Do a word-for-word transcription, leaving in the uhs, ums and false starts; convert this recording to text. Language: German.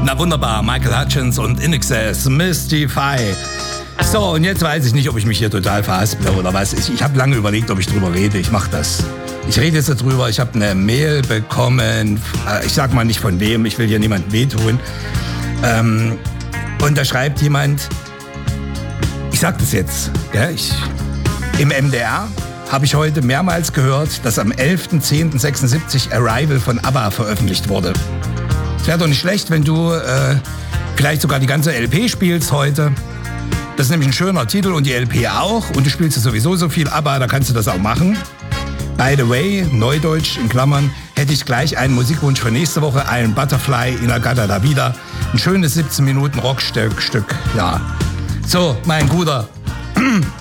Na wunderbar, Michael Hutchence und In Excess, Mystify. So, und jetzt weiß ich nicht, ob ich mich hier total verhasple oder was. Ich, ich habe lange überlegt, ob ich drüber rede. Ich mache das. Ich rede jetzt darüber. Ich habe eine Mail bekommen. Ich sag mal nicht von wem. Ich will hier niemandem wehtun. Ähm, und da schreibt jemand, ich sag das jetzt, gell? Ich, im M D R habe ich heute mehrmals gehört, dass am elften zehnten sechsundsiebzig Arrival von ABBA veröffentlicht wurde. Es wäre doch nicht schlecht, wenn du äh, vielleicht sogar die ganze L P spielst heute. Das ist nämlich ein schöner Titel und die L P auch. Und du spielst ja sowieso so viel ABBA, da kannst du das auch machen. By the way, Neudeutsch in Klammern, hätte ich gleich einen Musikwunsch für nächste Woche, einen Butterfly in Agata da wieder. Ein schönes siebzehn Minuten Rockstück, Stück, ja. So, mein Guter.